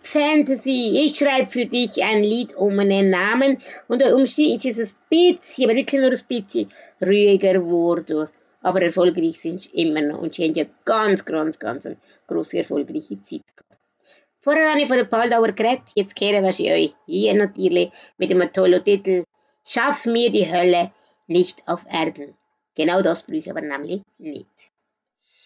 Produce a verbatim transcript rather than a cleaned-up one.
Fantasy. Ich schreibe für dich ein Lied um einen Namen und der Umstieg ist es ein bisschen, aber wirklich nur ein bisschen ruhiger geworden. Aber erfolgreich sind sie immer noch und sie haben ja ganz, ganz, ganz eine grosse erfolgreiche Zeit gehabt. Vorher habe ich von der Paldauer geredet, jetzt hören wir euch hier natürlich mit einem tollen Titel Schaff mir die Hölle nicht auf Erden. Genau das brauchen wir nämlich nicht.